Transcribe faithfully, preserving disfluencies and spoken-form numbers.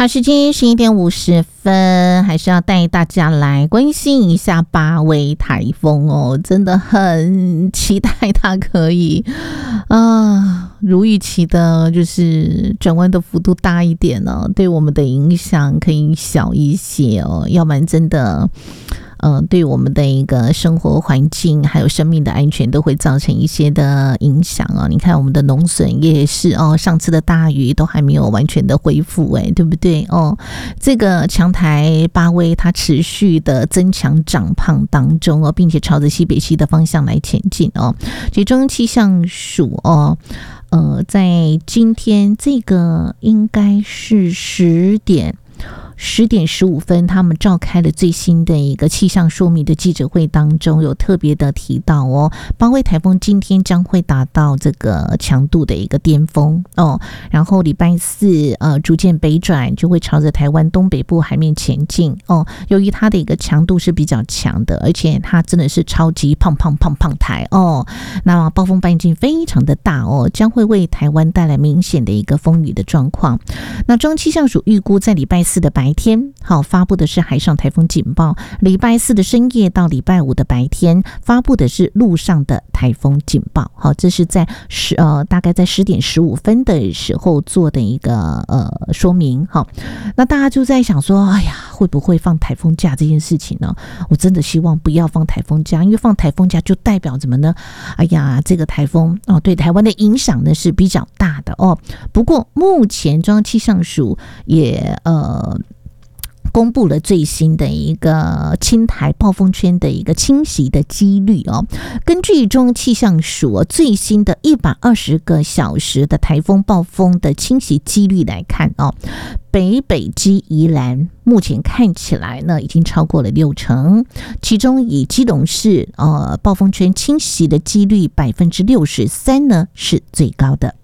好，时间十一点五十分，还是要带大家来关心一下八威台风哦，真的很期待它可以啊，如预期的，就是转弯的幅度大一点呢、哦，对我们的影响可以小一些哦，要不然真的。呃，对我们的一个生活环境还有生命的安全都会造成一些的影响哦。你看我们的农损也是哦，上次的大雨都还没有完全的恢复哎，对不对哦？这个强台八威它持续的增强长胖当中哦，并且朝着西北西的方向来前进哦。其中气象署哦，呃，在今天这个应该是十点。十点十五分，他们召开了最新的一个气象说明的记者会当中，有特别的提到哦，八威台风今天将会达到这个强度的一个巅峰哦，然后礼拜四呃逐渐北转，就会朝着台湾东北部海面前进哦。由于它的一个强度是比较强的，而且它真的是超级胖胖胖胖台哦，那暴风半径非常的大哦，将会为台湾带来明显的一个风雨的状况。那中央气象署预估在礼拜四的白天好发布的是海上台风警报，礼拜四的深夜到礼拜五的白天发布的是陆上的台风警报。好，这是在十呃大概在十点十五分的时候做的一个呃说明。好，那大家就在想说，哎呀，会不会放台风假这件事情呢？我真的希望不要放台风假，因为放台风假就代表什么呢？哎呀，这个台风哦对台湾的影响呢是比较大的哦。不过目前中央气象署也呃。公布了最新的一个青台暴风圈的一个侵袭的几率哦。根据中央气象署最新的一百二十个小时的台风暴风的侵袭几率来看哦，北北基宜兰目前看起来呢已经超过了六成，其中以基隆市呃暴风圈侵袭的几率百分之六十三呢是最高的。